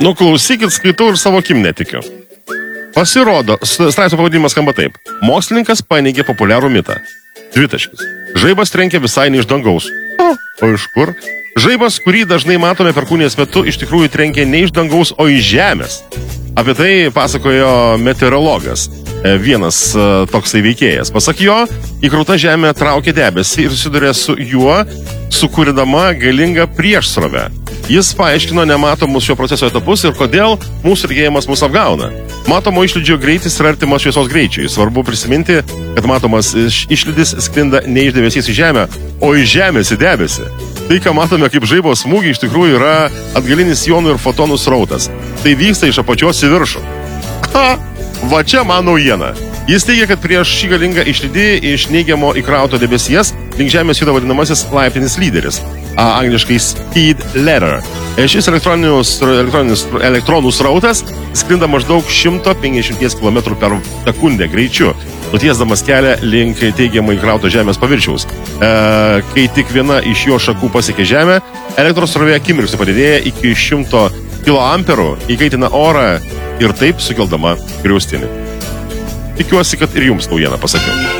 Nu, klausykit, skaitau ir savo akim netikiu. Pasirodo, straipsnio pavadinimas skamba taip. Mokslininkas paneigė populiarų mitą. Dvitaškis. Žaibas trenkia visai ne iš dangaus. O iš kur? Žaibas, kurį dažnai matome perkūnijos metu, iš tikrųjų trenkia ne iš dangaus, o iš žemės. Apie tai pasakojo meteorologas, vienas toksai veikėjas. Pasak jo, įkrauta žemė traukia debesį ir susiduria su juo, sukūrydama galingą priešsrovę. Jis paaiškino nematomus šio proceso etapus ir kodėl mūsų regėjimas mus apgauna. Matomo išlydžio greitis yra artimas šviesos greičiui. Svarbu prisiminti, kad matomas išlydis sklinda ne iš debesys į žemę, o iš žemės į debesį. Tai, ką matome kaip žaibo smūgį, iš tikrųjų yra atgalinis jonų ir fotonų srautas. Tai vyksta iš apačios į viršų. Va čia man naujiena. Jis teigia, kad prieš šį galingą išlydį iš neigiamo įkrauto debesies link žemės juda vadinamasis laiptinis lyderis, angliškai speed ladder. Šis elektronų srautas sklinda maždaug 150 km per sekundę greičiu, nutiesdamas kelią link teigiamai įkrauto žemės paviršiaus. Kai tik viena iš jo šakų pasiekia žemę, elektros srovė akimirksniu padidėja iki 100 kA, įkaitina orą ir taip sukeldama griaustinį. Tikiuosi, kad ir jums naujieną pasakiau.